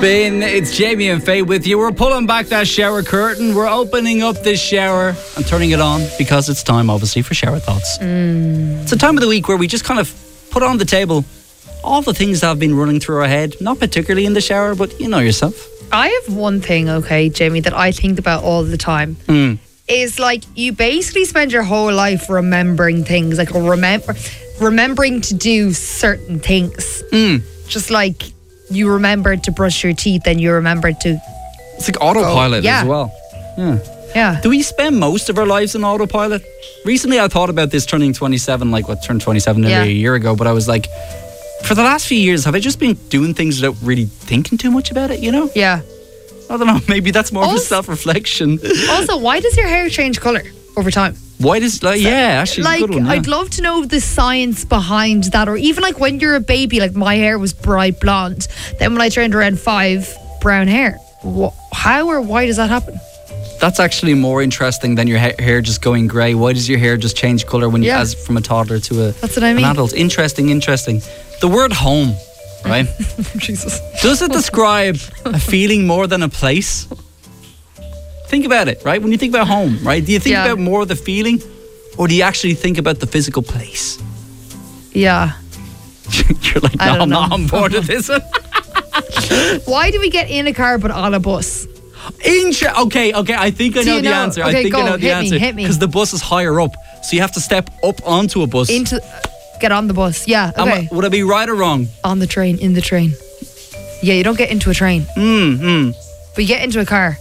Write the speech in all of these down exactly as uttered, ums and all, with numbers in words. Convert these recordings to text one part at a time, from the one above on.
Spin, it's Jamie and Faye with you. We're pulling back that shower curtain. We're opening up this shower and turning it on because it's time, obviously, for shower thoughts. Mm. It's a time of the week where we just kind of put on the table all the things that have been running through our head. Not particularly in the shower, but you know yourself. I have one thing, okay, Jamie, that I think about all the time. Mm. Is like you basically spend your whole life remembering things, like remember, remembering to do certain things. Mm. Just like you remembered to brush your teeth and you remembered to... It's like autopilot yeah. as well. Yeah. Yeah. Do we spend most of our lives in autopilot? Recently I thought about this turning twenty-seven, like what, turned twenty-seven nearly Yeah. a year ago, but I was like, for the last few years, have I just been doing things without really thinking too much about it, you know? Yeah. I don't know, maybe that's more of a Also- self-reflection. Also, why does your hair change colour over time? Why does, like, yeah, actually, Like, a good one, yeah. I'd love to know the science behind that, or even like when you're a baby, like my hair was bright blonde. Then when I turned around five, brown hair. Wh- How or why does that happen? That's actually more interesting than your ha- hair just going grey. Why does your hair just change colour when you, Yeah. as from a toddler to a, That's what I mean. an adult? Interesting, interesting. The word home, right? Jesus. Does it describe a feeling more than a place? Think about it, right? When you think about home, right? Do you think Yeah. about more of the feeling, or do you actually think about the physical place? Yeah. You're like, I no, don't I'm not know. on board with this one. Why do we get in a car but on a bus? Intra- okay, okay, I think I Do know you the know? answer. I Okay, think go, I know the hit me, answer. hit me. Because the bus is higher up, so you have to step up onto a bus. Into, get on the bus. Yeah. Am I- Okay. would I be right or wrong? On the train. In the train. Yeah, you don't get into a train, Mm, mm. but you get into a car.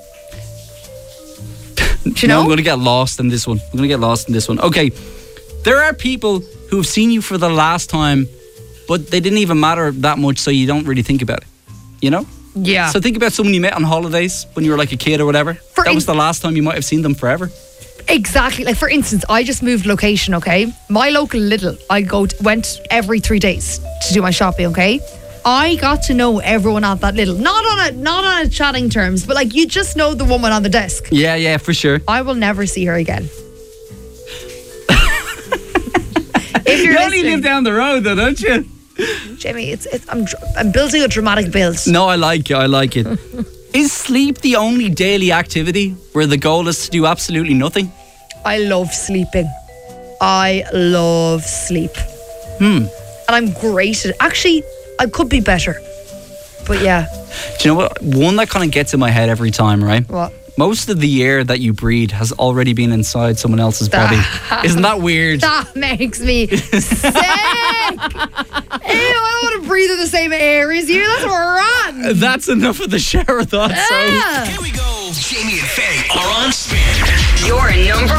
Do you No, know? I'm going to get lost in this one. I'm going to get lost in this one. Okay, there are people who have seen you for the last time, but they didn't even matter that much, so you don't really think about it. You know? Yeah. So think about someone you met on holidays when you were like a kid or whatever. For that was in- the last time you might have seen them forever. Exactly. Like, for instance, I just moved location, okay? My local Lidl, I go to, went every three days to do my shopping, okay? I got to know everyone at that Lidl. Not on a not on a chatting terms, but like you just know the woman on the desk. Yeah, yeah, for sure. I will never see her again. If you're You only listening, live down the road though, don't you? Jimmy, it's, it's I'm dr- I'm building a dramatic build. No, I like it. I like it. Is sleep the only daily activity where the goal is to do absolutely nothing? I love sleeping. I love sleep. Hmm. And I'm great at it. Actually, I could be better. But yeah. Do you know what? One that kind of gets in my head every time, right? What? Most of the air that you breathe has already been inside someone else's body. Isn't that weird? That makes me sick. Ew, I want to breathe in the same air as you. That's wrong. That's enough of the shower thoughts. So. Ah. Here we go. Jamie and Faye are on Spin. Your number